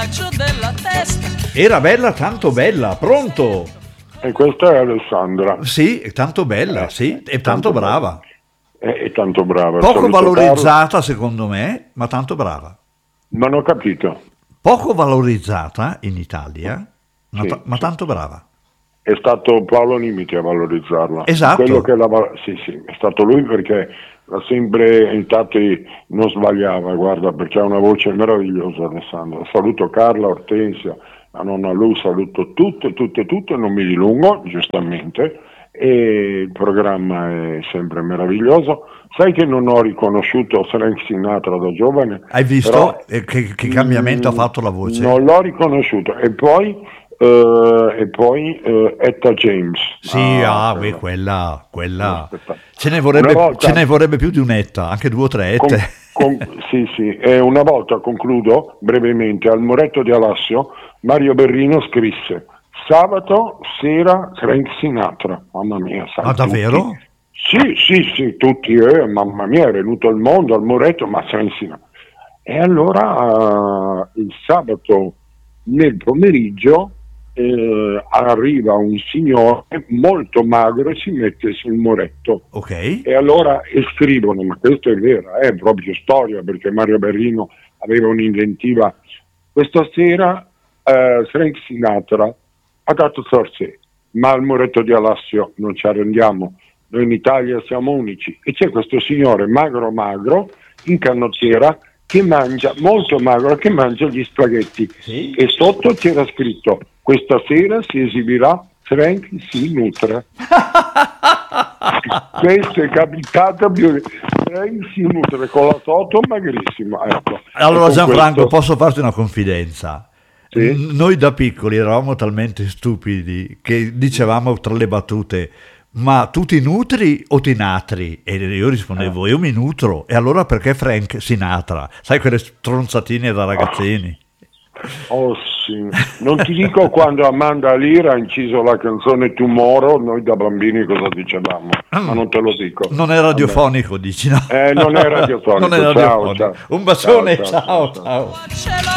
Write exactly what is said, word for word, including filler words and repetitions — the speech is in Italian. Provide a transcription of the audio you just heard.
braccio della testa. Era bella, tanto bella, pronto? E questa è Alessandra. Sì, è tanto bella, Eh, sì, è tanto tanto brava. È, è tanto brava. Poco Saluto valorizzata secondo me, ma tanto brava. Carlo. Non ho capito. Poco valorizzata in Italia, ma, Sì, ta- ma sì. tanto brava. È stato Paolo Nimiti a valorizzarla. Esatto. Quello che la val- sì, sì, è stato lui perché l'ha sempre, infatti non sbagliava, guarda, perché ha una voce meravigliosa Alessandra. Saluto Carla, Ortensia, la nonna Lu, saluto tutte, tutte, tutte, non mi dilungo, giustamente, e il programma è sempre meraviglioso. Sai che non ho riconosciuto Frank Sinatra da giovane? Hai visto però, eh, che, che cambiamento mm, ha fatto la voce? Non l'ho riconosciuto. E poi Uh, e poi uh, Etta James. Sì, ah, beh, quella. quella, quella. Aspetta. Ce ne, vorrebbe, Una volta- ce ne vorrebbe più di un'etta, anche due o tre Con- ette. con- sì, sì. E una volta, concludo brevemente, al Muretto di Alassio, Mario Berrino scrisse: sabato sera Frank Sinatra. Mamma mia, sai, Ah, davvero? tutti- Sì, sì, sì, tutti, eh, mamma mia, è venuto al mondo, al Muretto, ma Frank Sinatra. E allora uh, il sabato nel pomeriggio eh, arriva un signore molto magro e si mette sul muretto. Ok. E allora e scrivono, ma questo è vero, è proprio storia, perché Mario Berrino aveva un'inventiva. Questa sera eh, Frank Sinatra ha dato sorse, ma al Muretto di Alassio non ci arrendiamo, noi in Italia siamo unici. E c'è questo signore magro magro in canottiera che mangia, molto magro, che mangia gli spaghetti. Sì. E sotto c'era scritto: questa sera si esibirà Frank si nutre. Questo è capitato più. Frank si nutre con la foto magrissima. Ecco. Allora E con Gianfranco, questo- posso farti una confidenza? Sì? N- Noi da piccoli eravamo talmente stupidi che dicevamo tra le battute: ma tu ti nutri o ti natri? E io rispondevo: io mi nutro. E allora perché Frank Sinatra? Sai, quelle stronzatine da ragazzini. Oh sì, non ti dico quando Amanda Lira ha inciso la canzone Tomorrow, noi da bambini cosa dicevamo, ma non te lo dico. Non è radiofonico, dici, no? Eh, non è radiofonico. Non è Ciao, radiofonico. ciao. Un bacione, Ciao, ciao, ciao, ciao. ciao. Ce l'ho